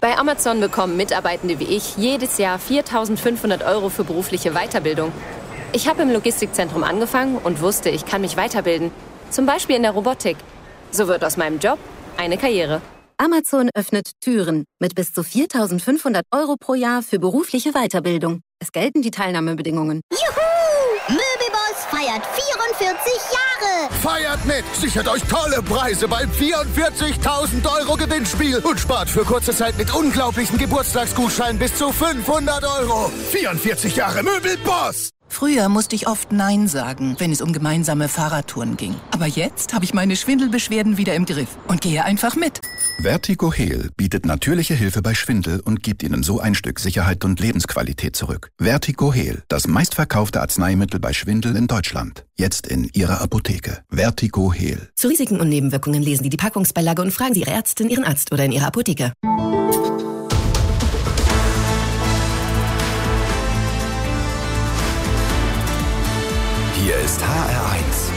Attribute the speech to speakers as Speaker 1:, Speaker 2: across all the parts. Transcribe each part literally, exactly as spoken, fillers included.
Speaker 1: Bei Amazon bekommen Mitarbeitende wie ich jedes Jahr viertausendfünfhundert Euro für berufliche Weiterbildung. Ich habe im Logistikzentrum angefangen und wusste, ich kann mich weiterbilden. Zum Beispiel in der Robotik. So wird aus meinem Job eine Karriere.
Speaker 2: Amazon öffnet Türen mit bis zu viertausendfünfhundert Euro pro Jahr für berufliche Weiterbildung. Es gelten die Teilnahmebedingungen.
Speaker 3: Juhu! Möbelboss feiert vierundvierzig Jahre!
Speaker 4: Feiert mit! Sichert euch tolle Preise beim vierundvierzigtausend Euro Gewinnspiel und spart für kurze Zeit mit unglaublichen Geburtstagsgutscheinen bis zu fünfhundert Euro. vierundvierzig Jahre Möbelboss!
Speaker 5: Früher musste ich oft Nein sagen, wenn es um gemeinsame Fahrradtouren ging. Aber jetzt habe ich meine Schwindelbeschwerden wieder im Griff und gehe einfach mit.
Speaker 6: Vertigo Heal bietet natürliche Hilfe bei Schwindel und gibt Ihnen so ein Stück Sicherheit und Lebensqualität zurück. Vertigo Heal, das meistverkaufte Arzneimittel bei Schwindel in Deutschland. Jetzt in Ihrer Apotheke. Vertigo Heal.
Speaker 7: Zu Risiken und Nebenwirkungen lesen Sie die Packungsbeilage und fragen Sie Ihre Ärztin, Ihren Arzt oder in Ihrer Apotheke.
Speaker 8: Hier ist H R eins.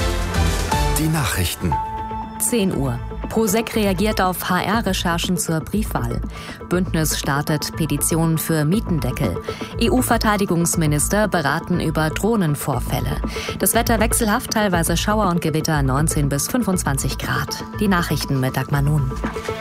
Speaker 8: Die Nachrichten.
Speaker 9: zehn Uhr. ProSec reagiert auf H R-Recherchen zur Briefwahl. Bündnis startet Petition für Mietendeckel. E U-Verteidigungsminister beraten über Drohnenvorfälle. Das Wetter wechselhaft, teilweise Schauer und Gewitter, neunzehn bis fünfundzwanzig Grad. Die Nachrichten mit Dagmar Nun.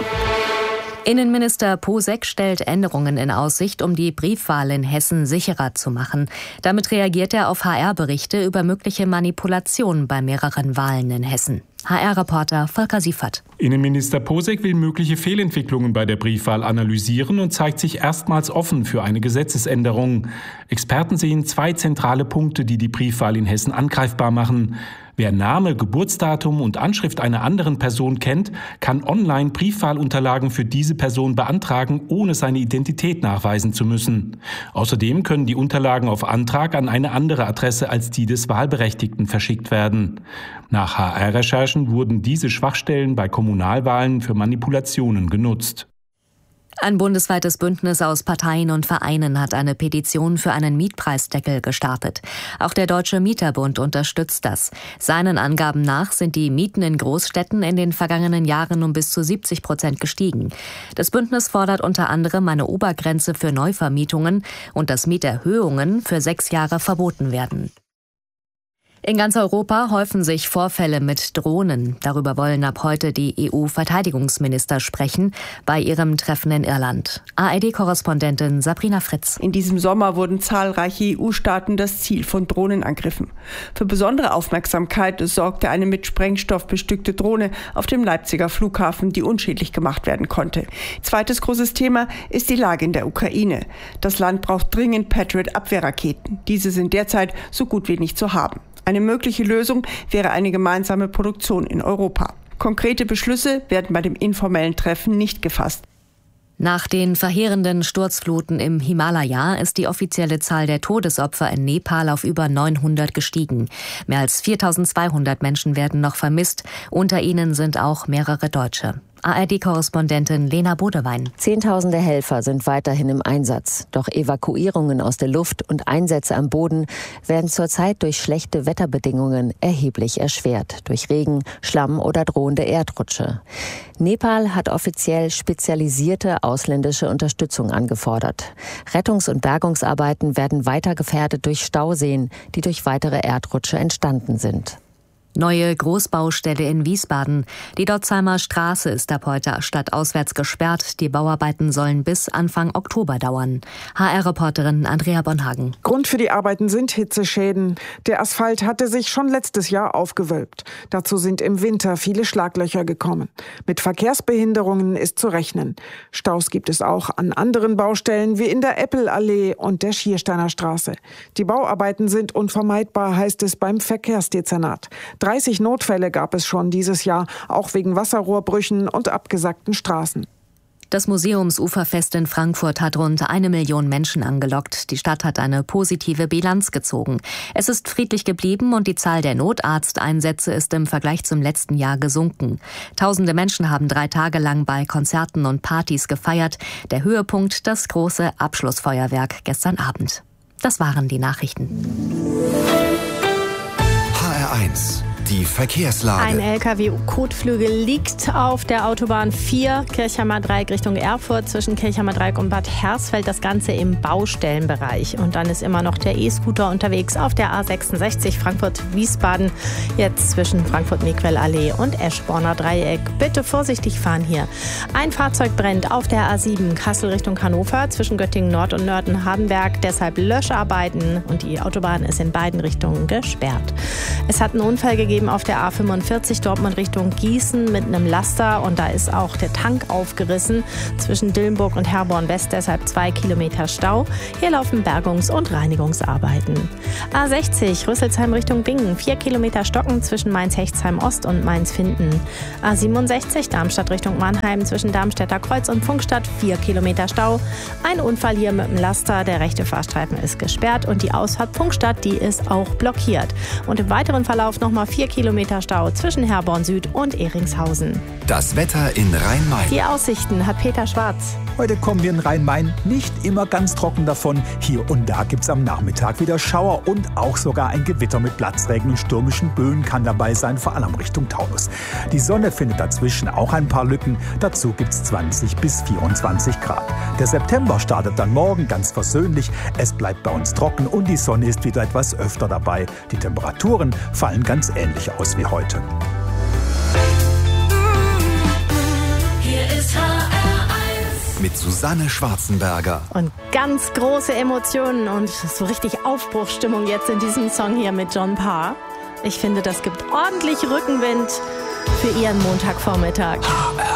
Speaker 9: Innenminister ProSec stellt Änderungen in Aussicht, um die Briefwahl in Hessen sicherer zu machen. Damit reagiert er auf H R-Berichte über mögliche Manipulationen bei mehreren Wahlen in Hessen. H R-Reporter Volker Siefert.
Speaker 10: Innenminister ProSec will mögliche Fehlentwicklungen bei der Briefwahl analysieren und zeigt sich erstmals offen für eine Gesetzesänderung. Experten sehen zwei zentrale Punkte, die die Briefwahl in Hessen angreifbar machen. Wer Name, Geburtsdatum und Anschrift einer anderen Person kennt, kann online Briefwahlunterlagen für diese Person beantragen, ohne seine Identität nachweisen zu müssen. Außerdem können die Unterlagen auf Antrag an eine andere Adresse als die des Wahlberechtigten verschickt werden. Nach H R-Recherchen wurden diese Schwachstellen bei Kommunalwahlen für Manipulationen genutzt.
Speaker 9: Ein bundesweites Bündnis aus Parteien und Vereinen hat eine Petition für einen Mietpreisdeckel gestartet. Auch der Deutsche Mieterbund unterstützt das. Seinen Angaben nach sind die Mieten in Großstädten in den vergangenen Jahren um bis zu siebzig Prozent gestiegen. Das Bündnis fordert unter anderem eine Obergrenze für Neuvermietungen und dass Mieterhöhungen für sechs Jahre verboten werden. In ganz Europa häufen sich Vorfälle mit Drohnen. Darüber wollen ab heute die E U-Verteidigungsminister sprechen bei ihrem Treffen in Irland. A R D-Korrespondentin Sabrina Fritz.
Speaker 11: In diesem Sommer wurden zahlreiche E U-Staaten das Ziel von Drohnenangriffen. Für besondere Aufmerksamkeit sorgte eine mit Sprengstoff bestückte Drohne auf dem Leipziger Flughafen, die unschädlich gemacht werden konnte. Zweites großes Thema ist die Lage in der Ukraine. Das Land braucht dringend Patriot-Abwehrraketen. Diese sind derzeit so gut wie nicht zu haben. Eine mögliche Lösung wäre eine gemeinsame Produktion in Europa. Konkrete Beschlüsse werden bei dem informellen Treffen nicht gefasst.
Speaker 9: Nach den verheerenden Sturzfluten im Himalaya ist die offizielle Zahl der Todesopfer in Nepal auf über neunhundert gestiegen. Mehr als viertausendzweihundert Menschen werden noch vermisst. Unter ihnen sind auch mehrere Deutsche. A R D-Korrespondentin Lena Bodewein.
Speaker 12: Zehntausende Helfer sind weiterhin im Einsatz. Doch Evakuierungen aus der Luft und Einsätze am Boden werden zurzeit durch schlechte Wetterbedingungen erheblich erschwert. Durch Regen, Schlamm oder drohende Erdrutsche. Nepal hat offiziell spezialisierte ausländische Unterstützung angefordert. Rettungs- und Bergungsarbeiten werden weiter gefährdet durch Stauseen, die durch weitere Erdrutsche entstanden sind.
Speaker 9: Neue Großbaustelle in Wiesbaden. Die Dotzheimer Straße ist ab heute stadtauswärts gesperrt. Die Bauarbeiten sollen bis Anfang Oktober dauern. H R-Reporterin Andrea Bonhagen.
Speaker 13: Grund für die Arbeiten sind Hitzeschäden. Der Asphalt hatte sich schon letztes Jahr aufgewölbt. Dazu sind im Winter viele Schlaglöcher gekommen. Mit Verkehrsbehinderungen ist zu rechnen. Staus gibt es auch an anderen Baustellen wie in der Eppelallee und der Schiersteiner Straße. Die Bauarbeiten sind unvermeidbar, heißt es beim Verkehrsdezernat. dreißig Notfälle gab es schon dieses Jahr, auch wegen Wasserrohrbrüchen und abgesackten Straßen.
Speaker 9: Das Museumsuferfest in Frankfurt hat rund eine Million Menschen angelockt. Die Stadt hat eine positive Bilanz gezogen. Es ist friedlich geblieben und die Zahl der Notarzteinsätze ist im Vergleich zum letzten Jahr gesunken. Tausende Menschen haben drei Tage lang bei Konzerten und Partys gefeiert. Der Höhepunkt das große Abschlussfeuerwerk gestern Abend. Das waren die Nachrichten.
Speaker 8: H R eins. Die Verkehrslage.
Speaker 14: Ein L K W-Kotflügel liegt auf der Autobahn vier, Kirchheimer Dreieck Richtung Erfurt, zwischen Kirchheimer Dreieck und Bad Hersfeld, das Ganze im Baustellenbereich. Und dann ist immer noch der E-Scooter unterwegs auf der A sechsundsechzig Frankfurt-Wiesbaden, jetzt zwischen Frankfurt-Miquel-Allee und Eschborner Dreieck. Bitte vorsichtig fahren hier. Ein Fahrzeug brennt auf der A sieben Kassel Richtung Hannover, zwischen Göttingen Nord und Nörten-Hardenberg, deshalb Löscharbeiten und die Autobahn ist in beiden Richtungen gesperrt. Es hat einen Unfall gegeben auf der A fünfundvierzig Dortmund Richtung Gießen mit einem Laster und da ist auch der Tank aufgerissen zwischen Dillenburg und Herborn West, deshalb zwei Kilometer Stau. Hier laufen Bergungs- und Reinigungsarbeiten. A sechzig Rüsselsheim Richtung Bingen, vier Kilometer Stocken zwischen Mainz-Hechtsheim Ost und Mainz-Finden. A siebenundsechzig Darmstadt Richtung Mannheim zwischen Darmstädter Kreuz und Funkstadt, vier Kilometer Stau. Ein Unfall hier mit dem Laster, der rechte Fahrstreifen ist gesperrt und die Ausfahrt Funkstadt, die ist auch blockiert. Und im weiteren Verlauf nochmal vier Kilometer Stau zwischen Herborn Süd und Ehringshausen.
Speaker 8: Das Wetter in Rhein-Main.
Speaker 14: Die Aussichten hat Peter Schwarz.
Speaker 15: Heute kommen wir in Rhein-Main nicht immer ganz trocken davon. Hier und da gibt es am Nachmittag wieder Schauer und auch sogar ein Gewitter mit Platzregen und stürmischen Böen kann dabei sein, vor allem Richtung Taunus. Die Sonne findet dazwischen auch ein paar Lücken. Dazu gibt es zwanzig bis vierundzwanzig Grad. Der September startet dann morgen ganz versöhnlich. Es bleibt bei uns trocken und die Sonne ist wieder etwas öfter dabei. Die Temperaturen fallen ganz ähnlich aus wie heute.
Speaker 14: Hier ist H R eins.
Speaker 8: Mit Susanne Schwarzenberger.
Speaker 14: Und ganz große Emotionen und so richtig Aufbruchsstimmung jetzt in diesem Song hier mit John Parr. Ich finde, das gibt ordentlich Rückenwind für Ihren Montagvormittag.